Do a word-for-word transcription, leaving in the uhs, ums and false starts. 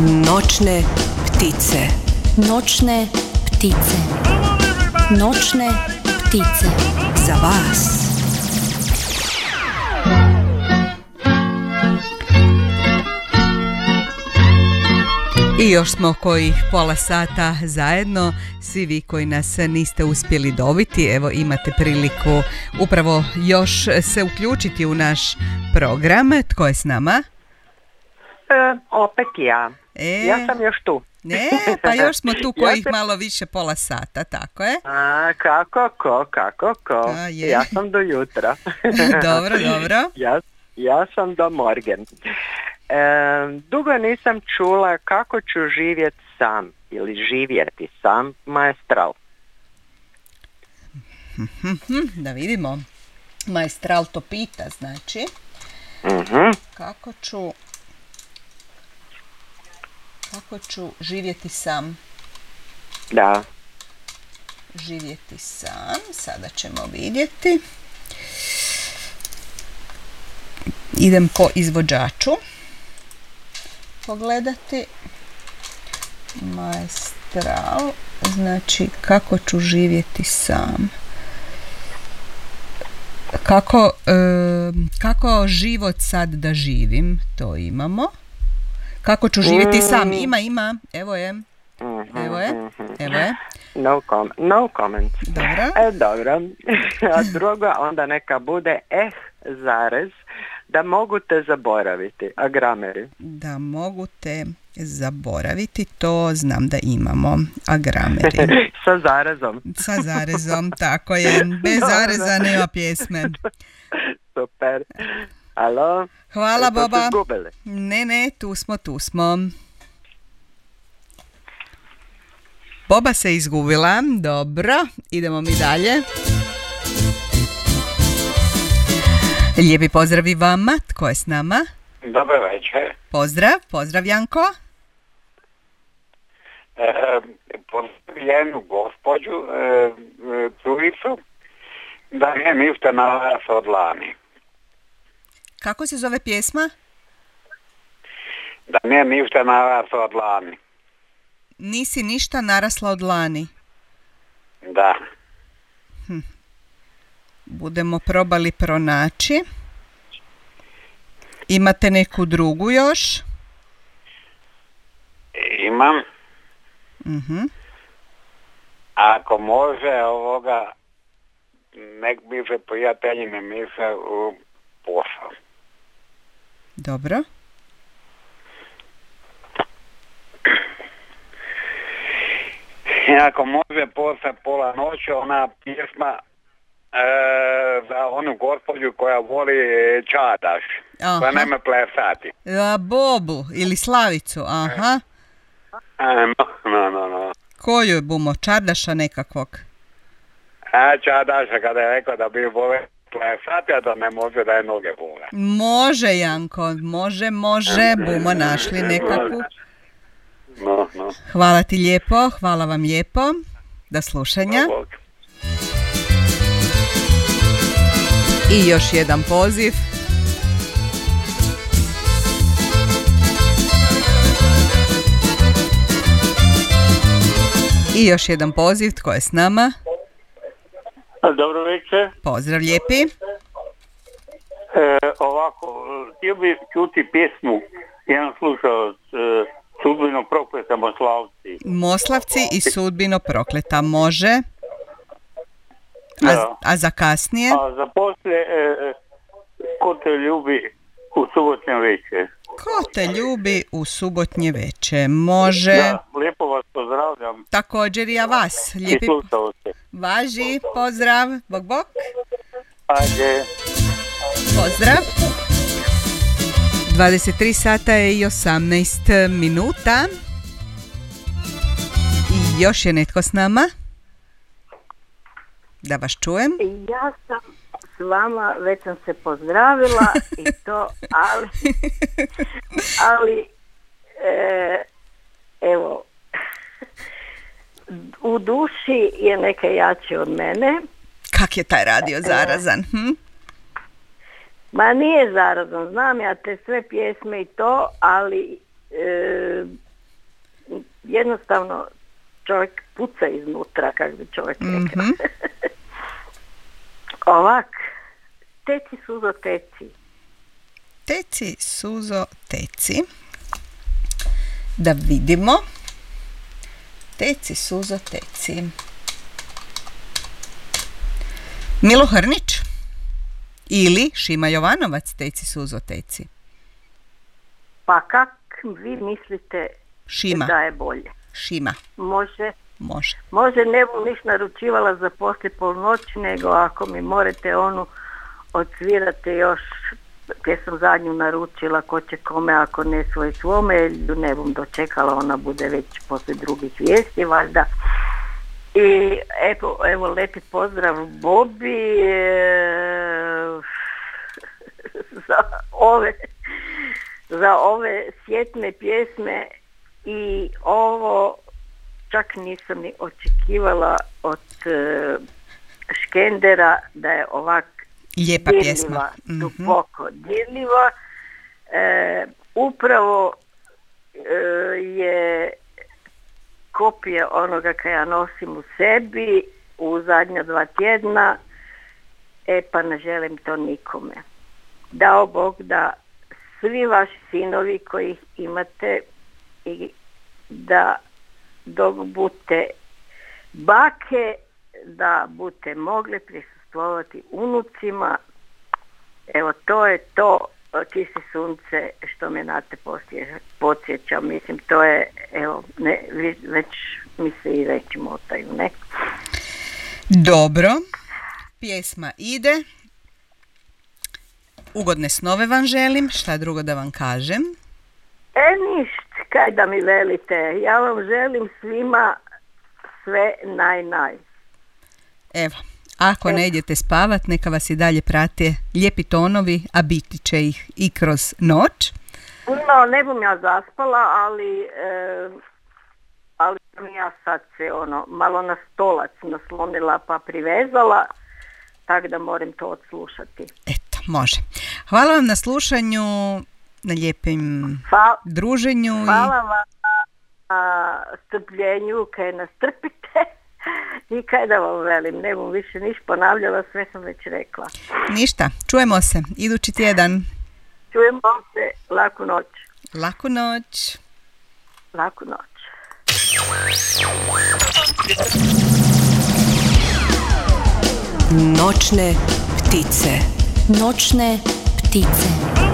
Noćne ptice. Noćne ptice. Noćne ptice. Za vas. I još smo kojih pola sata zajedno. Svi vi koji nas niste uspjeli dobiti, evo imate priliku upravo još se uključiti u naš program. Tko je s nama? E, opet ja. E, ja sam još tu. Ne, pa još smo tu kojih ja se... malo više pola sata, tako je? A, kako ko, kako ko. A, je. Ja sam do jutra. Dobro, dobro. Ja, ja sam do morgen. E, dugo nisam čula kako ću živjeti sam ili živjeti sam, Maestral. Da vidimo. Maestral to pita, znači. Uh-huh. Kako ću kako ću živjeti sam? Da. Živjeti sam, sada ćemo vidjeti. Idem po izvođaču pogledati. Maestral, znači kako ću živjeti sam. Kako, e, kako život sad da živim, to imamo. Kako ću živjeti sam, ima, ima, evo je, evo je, evo je. No, com- no comment. Dobro. E, dobro. A drugo, onda neka bude eh, zarez, da mogu te zaboraviti, a grameri. Da mogu te zaboraviti, to znam da imamo, a grameri. Sa zarezom. Sa zarezom, tako je. Bez zareza nema pjesme. Super. Alo? Hvala, Boba. Izgubili? Ne, ne, tu smo, tu smo. Boba se izgubila, dobro, idemo mi dalje. Lijepi pozdrav i vama, tko je s nama? Dobar večer. Pozdrav, pozdrav Janko. E, pozdrav jednu gospođu, e, curicu, da nije ništa na vas od lani. Kako se zove pjesma? Da nije ništa na vas od lani. Nisi ništa narasla od lani. Da. Hm. Budemo probali pronaći. Imate neku drugu još? Imam. Uh-huh. Ako može ovoga, nek bi se prijatelji ne misle u posao. Dobro. I ako može posle pola noći, ona pjesma e, za onu gospođu koja voli čadaš. Aha. Koja nema plesati. A, Bobu ili Slavicu, aha. E, no, no, no, no. Koju je bumo? Čardaša nekakvog? A čadaša kada je rekao da bi vole plesati, a da ne može da je noge bole. Može, Janko, može, može, bumo našli nekakvu. No, no. Hvala ti lijepo, hvala vam lijepo. Do slušanja. Bog. I još jedan poziv. I još jedan poziv, tko je s nama? Dobro večer. Pozdrav lijepi. E, ovako, htio bih čuti pjesmu, jedan slušao e, Sudbino prokleta Moslavci. Moslavci i Sudbino prokleta, može. A, a za kasnije? A za poslije, e, ko te ljubi u subotnje večer. Ko te ljubi u subotnje večer, može. Da, lijepo vas pozdravljam. Također i ja vas. Lijepi... I slušao se. Važi, pozdrav, bok bok. Ajde. Pozdrav. dvadeset tri sata je i osamnaest minuta. I još je netko s nama. Da vas čujem. Ja sam s vama, već sam se pozdravila i to, ali, ali e, evo, u duši je neka jače od mene. Kak je taj radio zarazan? Hm? Ma nije zarazan, znam ja te sve pjesme i to, ali e, jednostavno čovjek puca iznutra, kako bi čovjek rekao. Mm-hmm. Ovak, teci suzo teci. Teci suzo teci. Da vidimo. Teci suzo teci. Milo Hrnić ili Šima Jovanovac, teci suzo teci. Pa kak vi mislite Šima. da je bolje? Šima. Može. Može. Može, ne bom niš naručivala za poslije polnoći, nego ako mi morate onu odsvirate još, gdje sam zadnju naručila, ko će kome, ako ne svoj svome, jer ne bom dočekala, ona bude već poslije drugih vijesti, valjda. I evo, evo lepi pozdrav Bobi e, za ove za ove sjetne pjesme i ovo čak nisam ni očekivala od e, Škendera da je ovak lijepa dirljiva, pjesma. Mm-hmm. duboko dirljiva. E, upravo e, je kopija onoga kaj ja nosim u sebi u zadnja dva tjedna, e pa ne želim to nikome. Dao Bog da svi vaši sinovi koji ih imate i da dok budete bake, da budete mogli prisustvovati unucima. Evo, to je to, Kisi sunce, što me na te podsjeća. Mislim, to je, evo, ne, već mi se i reći motaju, ne? Dobro, pjesma ide. Ugodne snove vam želim, šta drugo da vam kažem? E, ništa, kaj da mi velite. Ja vam želim svima sve naj, naj. Evo, ako ne idete spavat, neka vas i dalje prate lijepi tonovi, a biti će ih i kroz noć. No, ne bom ja zaspala, ali, e, ali sam ja sad se ono, malo na stolac naslonila pa privezala, tako da moram to odslušati. Eto, može. Hvala vam na slušanju, na lijepim Hvala, druženju. Hvala vam na strpljenju kaj nas trpite. I kaj da vam velim, ne bom više niš ponavljala, sve sam već rekla. Ništa, čujemo se, idući tjedan. Čujemo se, laku noć. Laku noć. Laku noć. Noćne ptice. Noćne ptice.